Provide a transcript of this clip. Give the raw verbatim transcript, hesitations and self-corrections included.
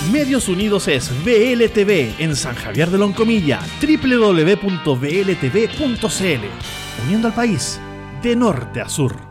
Medios Unidos es V L T V en San Javier de Loncomilla, doble u doble u doble u punto v l t v punto c l, uniendo al país de norte a sur.